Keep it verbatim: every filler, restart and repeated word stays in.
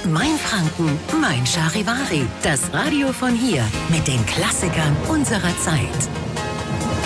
Mein Franken, mein Charivari. Das Radio von hier mit den Klassikern unserer Zeit.